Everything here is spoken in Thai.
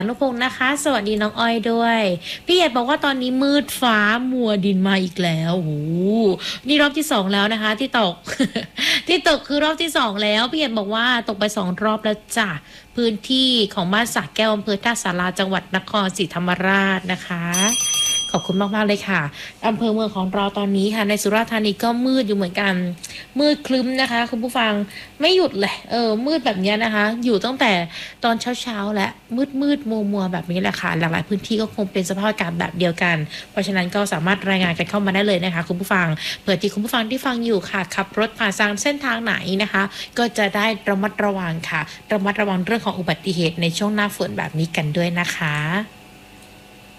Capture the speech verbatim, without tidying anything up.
อนุพงศ์นะคะสวัสดีน้องอ้อยด้วยพี่เอกบอกว่าตอนนี้มืดฟ้ามัวดินมาอีกแล้วโอ้โหนี่รอบที่สองแล้วนะคะที่ตกที่ตกคือรอบที่สองแล้วพี่เอกบอกว่าตกไปสองรอบแล้วจ้ะพื้นที่ของบ้านสระแก้วอำเภอท่าสาราจังหวัดนครศรีธรรมราชนะคะขอบคุณมากๆเลยค่ะอำเภอเมืองของเราตอนนี้ค่ะในสุราษฎร์ธานีก็มืดอยู่เหมือนกันมืดคลึ้มนะคะคุณผู้ฟังไม่หยุดเลยเออมืดแบบนี้นะคะอยู่ตั้งแต่ตอนเช้าๆและมืดมืดมัวมัวๆแบบนี้แหละค่ะหลากหลายพื้นที่ก็คงเป็นสภาพอากาศแบบเดียวกันเพราะฉะนั้นก็สามารถรายงานกันเข้ามาได้เลยนะคะคุณผู้ฟังเผื่อที่คุณผู้ฟังที่ฟังอยู่ค่ะขับรถผ่านทางเส้นทางไหนนะคะก็จะได้ระมัดระวังค่ะระมัดระวังเรื่องของอุบัติเหตุในช่วงหน้าฝนแบบนี้กันด้วยนะคะ